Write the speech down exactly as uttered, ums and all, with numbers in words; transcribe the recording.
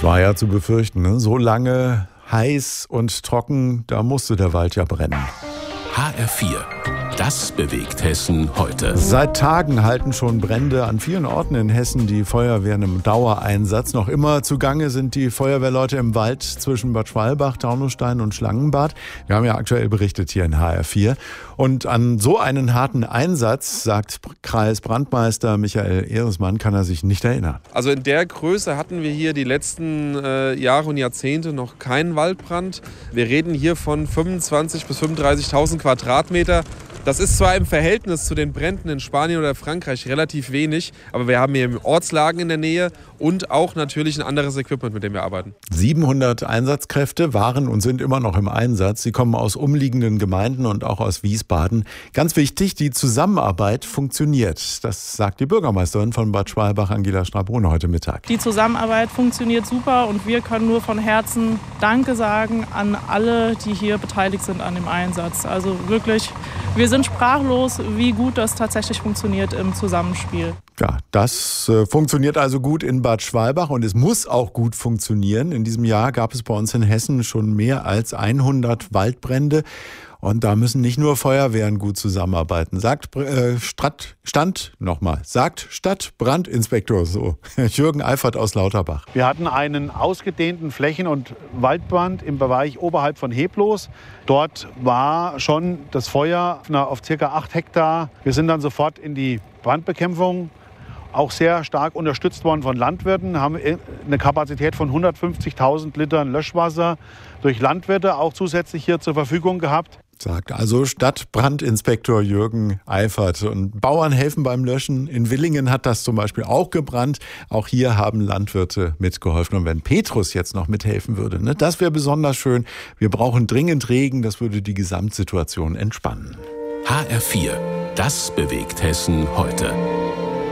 Das war ja zu befürchten, ne? So lange heiß und trocken, da musste der Wald ja brennen. H R vier. Das bewegt Hessen heute. Seit Tagen halten schon Brände an vielen Orten in Hessen die Feuerwehren im Dauereinsatz. Noch immer zugange sind die Feuerwehrleute im Wald zwischen Bad Schwalbach, Taunusstein und Schlangenbad. Wir haben ja aktuell berichtet hier in H R vier. Und an so einen harten Einsatz, sagt Kreisbrandmeister Michael Ehresmann, kann er sich nicht erinnern. Also in der Größe hatten wir hier die letzten äh, Jahre und Jahrzehnte noch keinen Waldbrand. Wir reden hier von fünfundzwanzigtausend bis fünfunddreißigtausend Quadratmeter. Das ist zwar im Verhältnis zu den Bränden in Spanien oder Frankreich relativ wenig, aber wir haben hier Ortslagen in der Nähe und auch natürlich ein anderes Equipment, mit dem wir arbeiten. siebenhundert Einsatzkräfte waren und sind immer noch im Einsatz. Sie kommen aus umliegenden Gemeinden und auch aus Wiesbaden. Ganz wichtig, die Zusammenarbeit funktioniert. Das sagt die Bürgermeisterin von Bad Schwalbach, Angela Strabrune, heute Mittag. Die Zusammenarbeit funktioniert super und wir können nur von Herzen Danke sagen an alle, die hier beteiligt sind an dem Einsatz. Also wirklich, wir sind sprachlos, wie gut das tatsächlich funktioniert im Zusammenspiel. Ja, das äh, funktioniert also gut in Bad Schwalbach und es muss auch gut funktionieren. In diesem Jahr gab es bei uns in Hessen schon mehr als hundert Waldbrände. Und da müssen nicht nur Feuerwehren gut zusammenarbeiten. Sagt äh, Stadt, Stand nochmal, sagt Stadtbrandinspektor so, Jürgen Eifert aus Lauterbach. Wir hatten einen ausgedehnten Flächen- und Waldbrand im Bereich oberhalb von Heblos. Dort war schon das Feuer auf ca. acht Hektar. Wir sind dann sofort in die Brandbekämpfung, auch sehr stark unterstützt worden von Landwirten, haben eine Kapazität von hundertfünfzigtausend Litern Löschwasser durch Landwirte auch zusätzlich hier zur Verfügung gehabt. Sagt also Stadtbrandinspektor Jürgen Eifert. Und Bauern helfen beim Löschen. In Willingen hat das zum Beispiel auch gebrannt. Auch hier haben Landwirte mitgeholfen. Und wenn Petrus jetzt noch mithelfen würde, ne, das wäre besonders schön. Wir brauchen dringend Regen. Das würde die Gesamtsituation entspannen. H R vier. Das bewegt Hessen heute.